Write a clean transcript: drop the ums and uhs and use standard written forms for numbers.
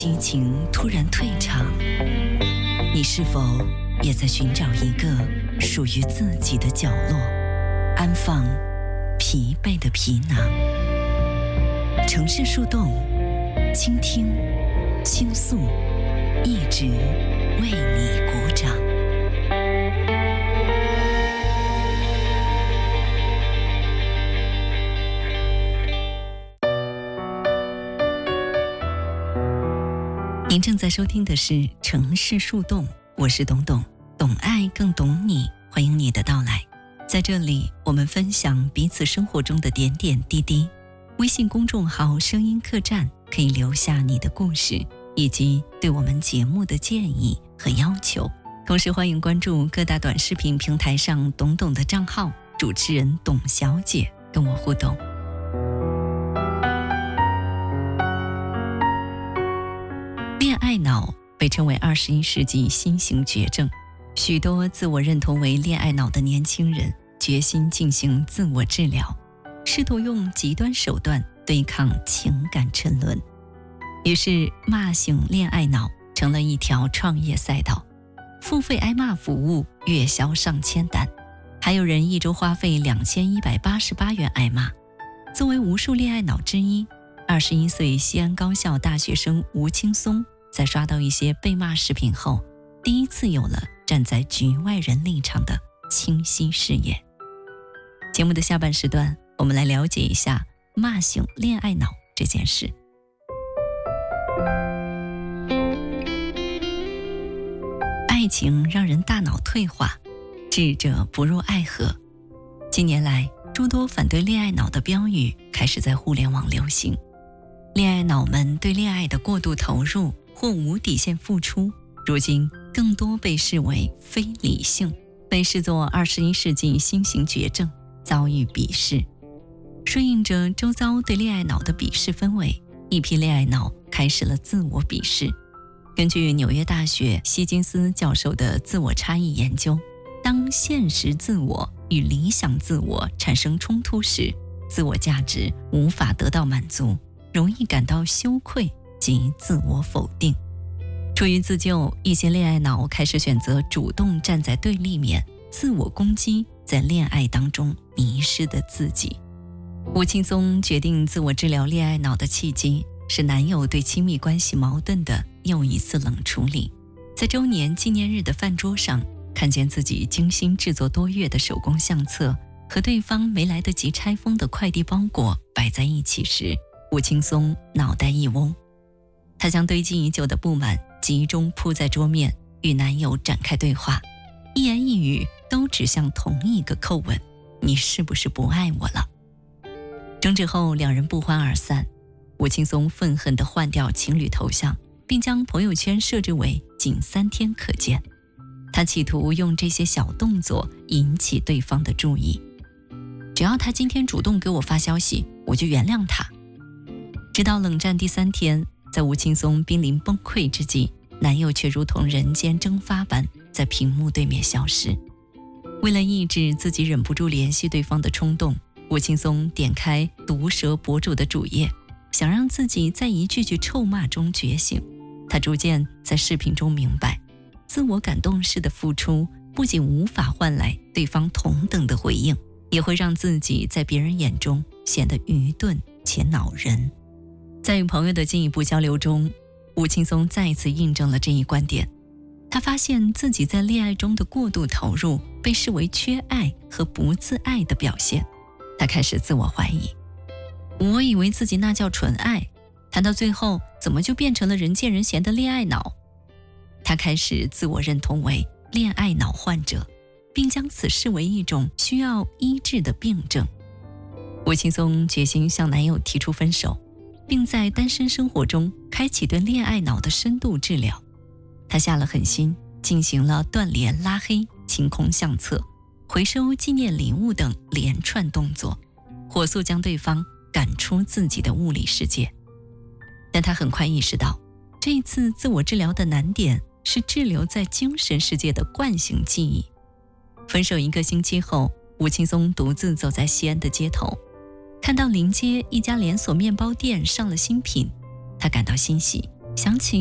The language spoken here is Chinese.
激情突然退场，你是否也在寻找一个属于自己的角落，安放疲惫的皮囊？城市树洞，倾听，倾诉，一直为你鼓掌。您正在收听的是城市树洞，我是董董，懂爱更懂你，欢迎你的到来。在这里，我们分享彼此生活中的点点滴滴。微信公众号声音客栈可以留下你的故事以及对我们节目的建议和要求，同时欢迎关注各大短视频平台上董董的账号，主持人董小姐跟我互动。恋爱脑被称为21世纪新型绝症，许多自我认同为恋爱脑的年轻人决心进行自我治疗，试图用极端手段对抗情感沉沦。于是骂醒恋爱脑成了一条创业赛道，付费挨骂服务月销上千单，还有人一周花费2188元挨骂。作为无数恋爱脑之一，21岁西安高校大学生吴青松在刷到一些被骂视频后，第一次有了站在局外人立场的清晰视野。节目的下半时段，我们来了解一下骂醒恋爱脑这件事。爱情让人大脑退化，智者不入爱河。近年来，诸多反对恋爱脑的标语开始在互联网流行。恋爱脑们对恋爱的过度投入或无底线付出，如今更多被视为非理性，被视作21世纪新型绝症，遭遇鄙视。顺应着周遭对恋爱脑的鄙视氛围，一批恋爱脑开始了自我鄙视。根据纽约大学希金斯教授的自我差异研究，当现实自我与理想自我产生冲突时，自我价值无法得到满足，容易感到羞愧及自我否定。出于自救，一些恋爱脑开始选择主动站在对立面，自我攻击在恋爱当中迷失的自己。吴青松决定自我治疗恋爱脑的契机，是男友对亲密关系矛盾的又一次冷处理。在周年纪念日的饭桌上，看见自己精心制作多月的手工相册和对方没来得及拆封的快递包裹摆在一起时，吴青松脑袋一嗡。她将堆积已久的不满集中铺在桌面，与男友展开对话，一言一语都指向同一个叩问：你是不是不爱我了？争执后，两人不欢而散。吴青松愤恨地换掉情侣头像，并将朋友圈设置为仅3天可见。他企图用这些小动作引起对方的注意，只要他今天主动给我发消息，我就原谅他。直到冷战第3天，在吴青松濒临崩溃之际，男友却如同人间蒸发般在屏幕对面消失。为了抑制自己忍不住联系对方的冲动，吴青松点开毒舌博主的主页，想让自己在一句句臭骂中觉醒。他逐渐在视频中明白，自我感动式的付出不仅无法换来对方同等的回应，也会让自己在别人眼中显得愚钝且恼人。在与朋友的进一步交流中，吴青松再次印证了这一观点。他发现自己在恋爱中的过度投入被视为缺爱和不自爱的表现。他开始自我怀疑，我以为自己那叫纯爱，谈到最后怎么就变成了人见人嫌的恋爱脑？他开始自我认同为恋爱脑患者，并将此视为一种需要医治的病症。吴青松决心向男友提出分手，并在单身生活中开启对恋爱脑的深度治疗。他下了狠心，进行了断联、拉黑、清空相册、回收纪念礼物等连串动作，火速将对方赶出自己的物理世界。但他很快意识到，这一次自我治疗的难点是滞留在精神世界的惯性记忆。分手1个星期后，吴青松独自走在西安的街头，看到临街一家连锁面包店上了新品，他感到欣喜， 想起